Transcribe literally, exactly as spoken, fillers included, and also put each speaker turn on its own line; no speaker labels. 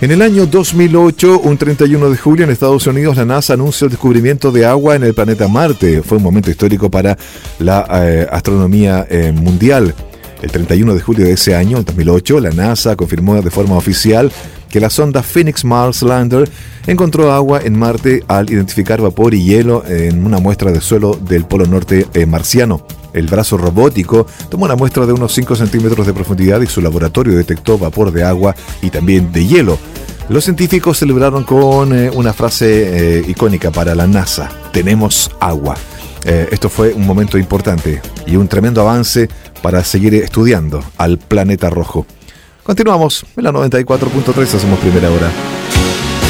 En el año dos mil ocho, un treinta y uno de julio, en Estados Unidos, la NASA anuncia el descubrimiento de agua en el planeta Marte. Fue un momento histórico para la eh, astronomía eh, mundial. El treinta y uno de julio de ese año, el dos mil ocho, la NASA confirmó de forma oficial que la sonda Phoenix Mars Lander encontró agua en Marte al identificar vapor y hielo en una muestra de suelo del polo norte eh, marciano. El brazo robótico tomó una muestra de unos cinco centímetros de profundidad y su laboratorio detectó vapor de agua y también de hielo. Los científicos celebraron con eh, una frase eh, icónica para la NASA: tenemos agua. Eh, esto fue un momento importante y un tremendo avance para seguir estudiando al planeta rojo. Continuamos en la noventa y cuatro punto tres, hacemos primera hora.